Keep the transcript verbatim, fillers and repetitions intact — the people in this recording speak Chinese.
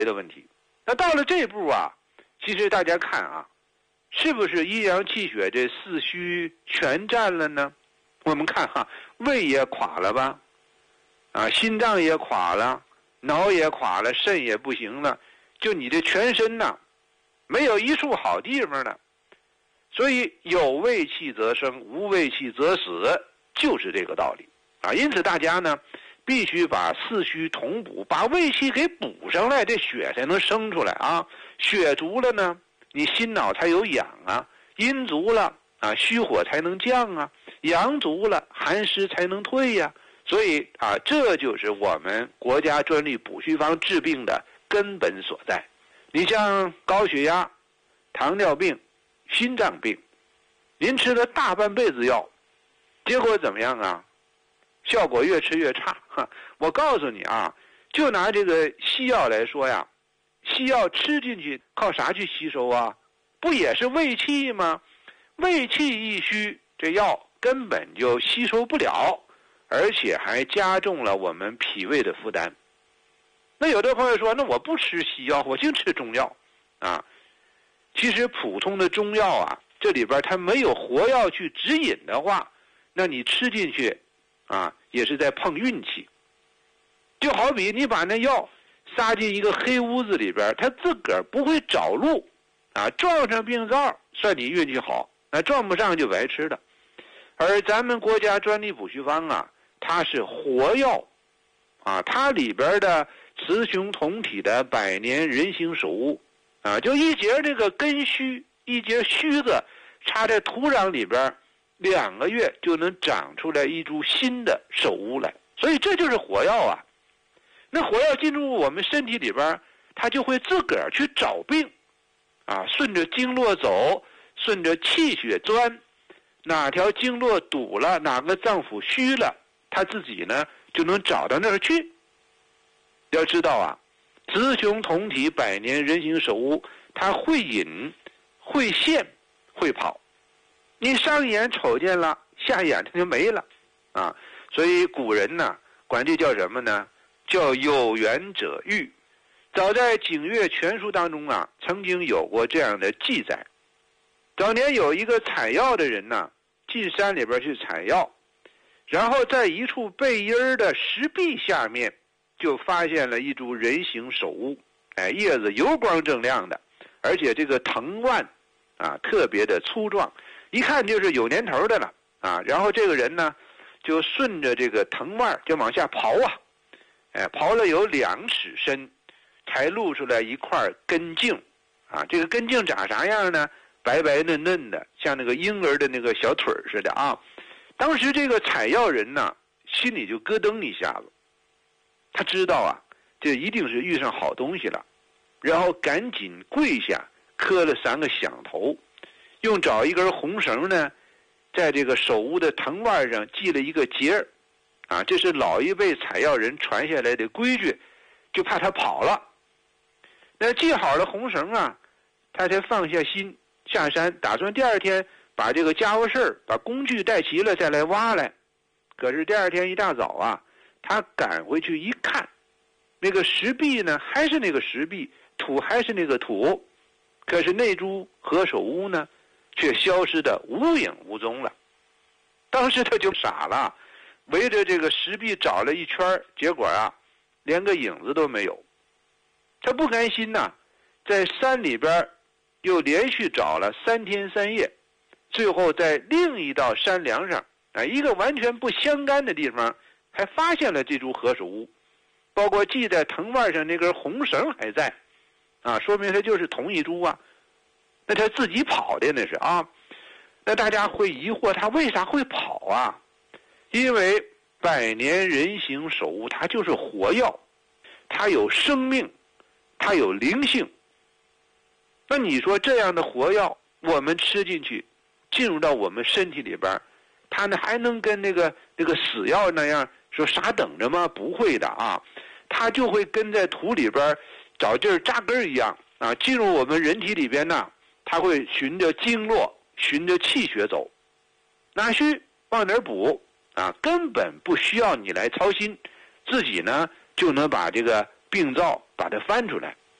的问题。那到了这一步啊，其实大家看啊，是不是阴阳气血这四虚全占了呢？我们看哈，胃也垮了吧，啊，心脏也垮了，脑也垮了，肾也不行了，就你这全身呐，没有一处好地方了。所以有胃气则生，无胃气则死，就是这个道理啊。因此大家呢，必须把四虚同补，把胃气给补上来，这血才能生出来啊。血足了呢，你心脑才有养啊；阴足了啊，虚火才能降啊；阳足了，寒湿才能退呀、啊。所以啊，这就是我们国家专利补虚方治病的根本所在。你像高血压、糖尿病、心脏病，您吃了大半辈子药，结果怎么样啊？效果越吃越差。我告诉你啊，就拿这个西药来说呀，西药吃进去靠啥去吸收啊？不也是胃气吗？胃气一虚，这药根本就吸收不了，而且还加重了我们脾胃的负担。那有的朋友说，那我不吃西药，我净吃中药啊。其实普通的中药啊，这里边它没有活药去指引的话，那你吃进去啊，也是在碰运气。就好比你把那药撒进一个黑屋子里边，它自个儿不会找路啊，撞上病灶算你运气好，那撞不上就白吃了。而咱们国家专利补虚方啊，它是活药啊，它里边的雌雄同体的百年人形手物啊，就一节这个根须，一节须子插在土壤里边，两个月就能长出来一株新的手物来。所以这就是活药啊。那火药进入我们身体里边，它就会自个儿去找病啊，顺着经络走，顺着气血钻，哪条经络堵了，哪个脏腑虚了，它自己呢就能找到那儿去。要知道啊，雌雄同体百年人形手物，它会引会现会跑，你上眼瞅见了，下眼它就没了啊。所以古人呢管这叫什么呢？叫有缘者愈。早在《景岳全书》当中啊，曾经有过这样的记载。早年有一个采药的人呢，进山里边去采药，然后在一处背阴的石壁下面，就发现了一株人形手物，哎，叶子油光锃亮的，而且这个藤蔓啊特别的粗壮，一看就是有年头的了啊。然后这个人呢，就顺着这个藤蔓就往下刨啊。哎，刨了有两尺深，才露出来一块根茎，啊，这个根茎长啥样呢？白白嫩嫩的，像那个婴儿的那个小腿似的啊。当时这个采药人呢，心里就咯噔一下子，他知道啊，这一定是遇上好东西了，然后赶紧跪下，磕了三个响头，用找一根红绳呢，在这个手屋的藤蔓上系了一个结儿。啊，这是老一辈采药人传下来的规矩，就怕他跑了。那系好了红绳啊，他才放下心下山，打算第二天把这个家伙事儿、把工具带齐了再来挖来。可是第二天一大早啊，他赶回去一看，那个石壁呢还是那个石壁，土还是那个土，可是那株何首乌呢，却消失得无影无踪了。当时他就傻了。围着这个石壁找了一圈，结果啊，连个影子都没有。他不甘心呐，在山里边又连续找了三天三夜，最后在另一道山梁上啊，一个完全不相干的地方，还发现了这株何首乌，包括系在藤蔓上那根红绳还在，啊，说明它就是同一株啊。那他自己跑的那是啊。那大家会疑惑，他为啥会跑啊？因为百年人形手物它就是活药，它有生命，它有灵性。那你说这样的活药我们吃进去，进入到我们身体里边，它呢还能跟那个那个死药那样说傻等着吗？不会的啊，它就会跟在土里边找地儿扎根一样啊，进入我们人体里边呢，它会循着经络循着气血走，哪虚往哪儿补啊，根本不需要你来操心，自己呢就能把这个病灶把它翻出来。